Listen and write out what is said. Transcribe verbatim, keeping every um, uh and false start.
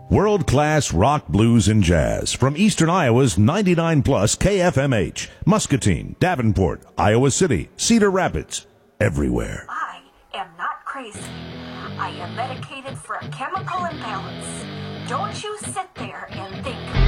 World-class rock, blues, and jazz from Eastern Iowa's ninety-nine plus K F M H, Muscatine, Davenport, Iowa City, Cedar Rapids, everywhere. I am not crazy. I am medicated for a chemical imbalance. Don't you sit there and think